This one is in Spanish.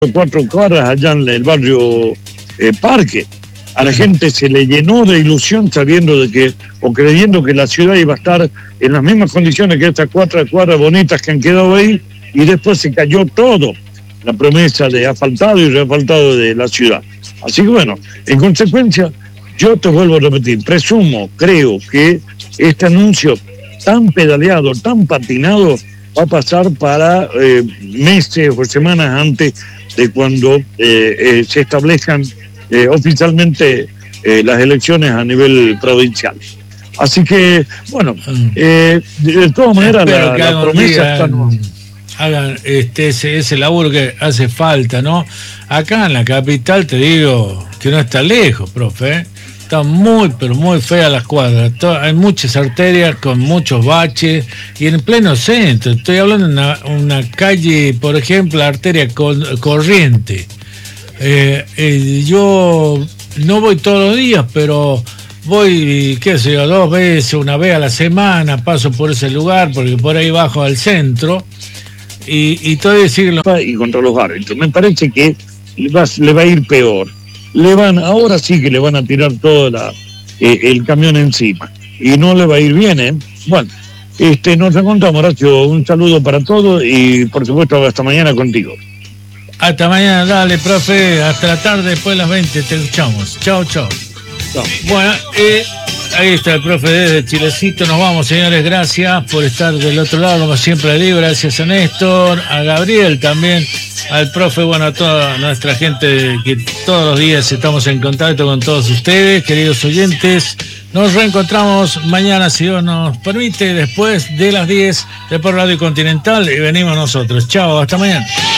4 cuadras allá en el barrio Parque. A la gente se le llenó de ilusión sabiendo de que, o creyendo que la ciudad iba a estar en las mismas condiciones que estas 4 cuadras bonitas que han quedado ahí, y después se cayó todo, la promesa de asfaltado y reasfaltado de la ciudad. Así que bueno, en consecuencia, yo te vuelvo a repetir, creo que este anuncio tan pedaleado, tan patinado, va a pasar para meses o semanas antes de cuando se establezcan oficialmente las elecciones a nivel provincial. Así que, bueno, de todas maneras la promesa está... Hagan ese laburo que hace falta, ¿no? Acá en la capital te digo que no está lejos, profe, Está muy, pero muy fea las cuadras. Hay muchas arterias con muchos baches y en pleno centro. Estoy hablando de una calle, por ejemplo, la arteria Corriente. Yo no voy todos los días, pero voy, qué sé yo, 2 veces, 1 vez a la semana, paso por ese lugar, porque por ahí bajo al centro, y todavía siguen y contra los árbitros. Me parece que le va a ir peor. Ahora sí que le van a tirar todo el camión encima, y no le va a ir bien, ¿eh? Bueno, nos encontramos, Horacio, un saludo para todos, y por supuesto hasta mañana contigo. Hasta mañana, dale, profe, hasta la tarde, después de las 20, te escuchamos. Chao, chao. No. Bueno, ahí está el profe desde Chilecito. Nos vamos, señores, gracias por estar del otro lado, como siempre le digo, gracias a Néstor, a Gabriel también, al profe, bueno, a toda nuestra gente que todos los días estamos en contacto con todos ustedes, queridos oyentes. Nos reencontramos mañana, si Dios nos permite, después de las 10 de por Radio Continental, y venimos nosotros. Chao, hasta mañana.